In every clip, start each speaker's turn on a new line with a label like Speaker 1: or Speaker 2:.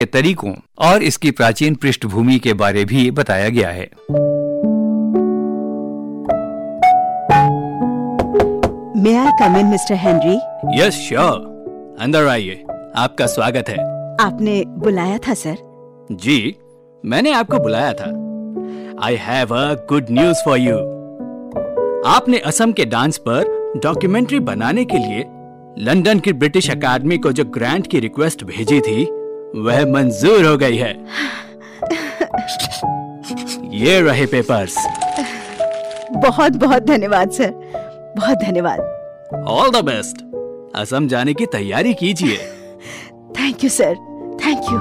Speaker 1: तरीकों और इसकी प्राचीन पृष्ठभूमि के बारे भी बताया गया है।
Speaker 2: May I come in, Mr. Henry?
Speaker 3: Yes sure, अंदर आइए, आपका स्वागत है।
Speaker 2: आपने बुलाया था सर?
Speaker 3: जी, मैंने आपको बुलाया था। I have a good news for you. आपने असम के डांस पर डॉक्यूमेंट्री बनाने के लिए लंदन की ब्रिटिश अकादमी को जो ग्रांट की रिक्वेस्ट भेजी थी, वह मंजूर हो गई है। ये रहे पेपर्स।
Speaker 2: बहुत बहुत धन्यवाद सर, बहुत धन्यवाद।
Speaker 3: All the best. असम जाने की तैयारी कीजिए।
Speaker 2: Thank you sir, thank you.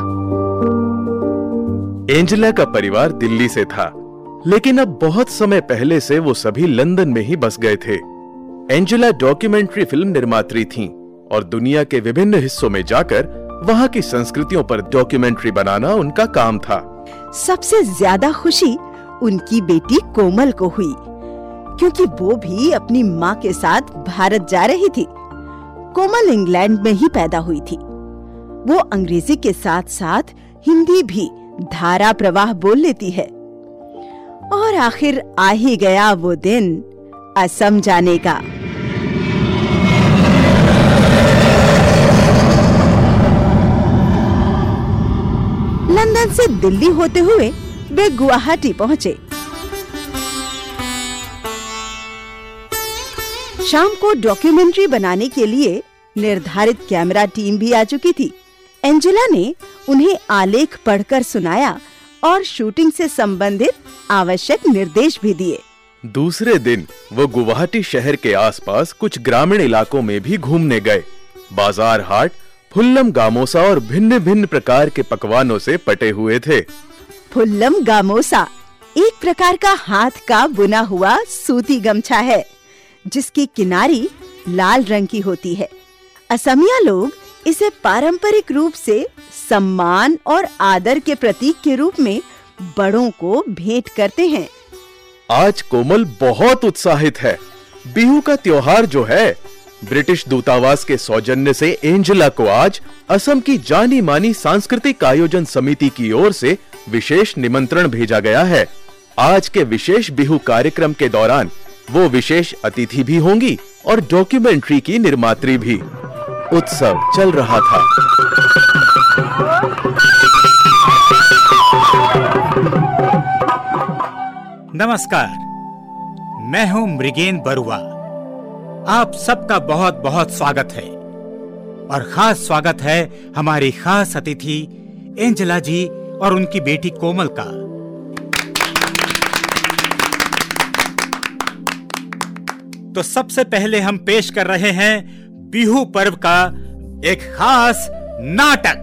Speaker 4: Angela का परिवार दिल्ली से था, लेकिन अब बहुत समय पहले से वो सभी लंदन में ही बस गए थे। एंजेला डॉक्यूमेंट्री फिल्म निर्मात्री थीं और दुनिया के विभिन्न हिस्सों में जाकर वहाँ की संस्कृतियों पर डॉक्यूमेंट्री बनाना उनका काम था।
Speaker 2: सबसे ज्यादा खुशी उनकी बेटी कोमल को हुई, क्योंकि वो भी अपनी माँ के साथ भारत जा रही थी। कोमल इंग्लैंड में ही पैदा हुई थी। वो अंग्रेजी के साथ साथ हिंदी भी धारा प्रवाह बोल लेती है। और आखिर आ ही गया वो दिन असम जाने का। लंदन से दिल्ली होते हुए वे गुवाहाटी पहुंचे। शाम को डॉक्यूमेंट्री बनाने के लिए निर्धारित कैमरा टीम भी आ चुकी थी। एंजेला ने उन्हें आलेख पढ़कर सुनाया और शूटिंग से संबंधित आवश्यक निर्देश भी दिए।
Speaker 4: दूसरे दिन वो गुवाहाटी शहर के आसपास कुछ ग्रामीण इलाकों में भी घूमने गए। बाजार हाट फुल्लम गामोसा और भिन्न भिन्न प्रकार के पकवानों से पटे हुए थे।
Speaker 2: फुल्लम गामोसा एक प्रकार का हाथ का बुना हुआ सूती गमछा है, जिसकी किनारी लाल रंग की होती है। असमिया लोग इसे पारंपरिक रूप से सम्मान और आदर के प्रतीक के रूप में बड़ों को भेंट करते हैं।
Speaker 4: आज कोमल बहुत उत्साहित है। बिहू का त्योहार जो है, ब्रिटिश दूतावास के सौजन्य से एंजेला को आज असम की जानी मानी सांस्कृतिक आयोजन समिति की ओर से विशेष निमंत्रण भेजा गया है। आज के विशेष बिहू कार्यक्रम के दौरान वो विशेष अतिथि भी होंगी और डॉक्यूमेंट्री की निर्मात्री भी। उत्सव चल रहा था।
Speaker 5: नमस्कार, मैं हूं मृगेन बरुआ। आप सबका बहुत बहुत स्वागत है और खास स्वागत है हमारी खास अतिथि एंजेला जी और उनकी बेटी कोमल का। तो सबसे पहले हम पेश कर रहे हैं बिहू पर्व का एक खास नाटक।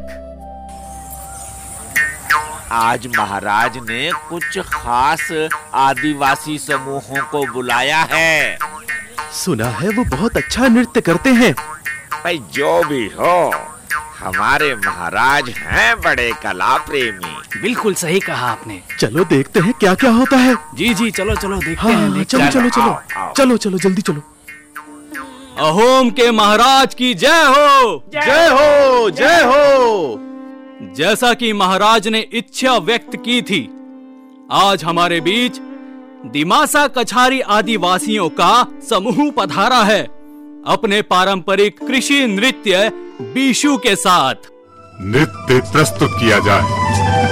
Speaker 6: आज महाराज ने कुछ खास आदिवासी समूहों को बुलाया है।
Speaker 4: सुना है वो बहुत अच्छा नृत्य करते हैं।
Speaker 6: भाई जो भी हो, हमारे महाराज हैं बड़े कला प्रेमी।
Speaker 3: बिल्कुल सही कहा आपने।
Speaker 4: चलो देखते हैं क्या क्या होता है।
Speaker 3: जी जी, चलो चलो देखते
Speaker 4: हाँ,
Speaker 3: हैं।
Speaker 4: चलो चलो चलो
Speaker 6: आओ।
Speaker 4: चलो चलो जल्दी चलो।
Speaker 3: अहोम के महाराज की जय हो।
Speaker 4: जय हो, जय हो।
Speaker 3: जैसा कि महाराज ने इच्छा व्यक्त की थी, आज हमारे बीच दिमासा कछारी आदिवासियों का समूह पधारा है अपने पारंपरिक कृषि नृत्य बीशु के साथ।
Speaker 7: नृत्य प्रस्तुत किया जाए।